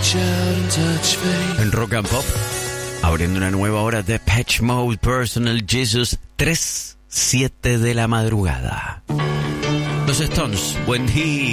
En Rock and Pop, abriendo una nueva hora de Depeche Mode, Personal Jesus, 3:07 de la madrugada. Los Stones, When He